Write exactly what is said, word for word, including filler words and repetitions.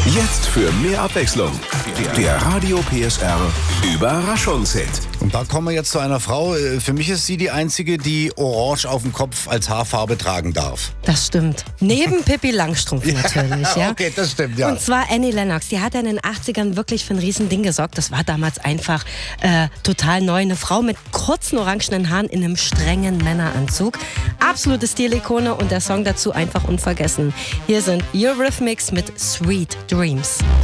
Jetzt für mehr Abwechslung. Der Radio P S R Überraschungshit. Und da kommen wir jetzt zu einer Frau. Für mich ist sie die einzige, die Orange auf dem Kopf als Haarfarbe tragen darf. Das stimmt. Neben Pippi Langstrumpf natürlich, ja. Okay, das stimmt, ja. Und zwar Annie Lennox. Die hat ja in den achtzigern wirklich für ein Riesending gesorgt. Das war damals einfach äh, total neu. Eine Frau mit kurzen orangenen Haaren in einem strengen Männeranzug. Absolute Stilikone und der Song dazu einfach unvergessen. Hier sind Eurythmics mit Sweet Dreams.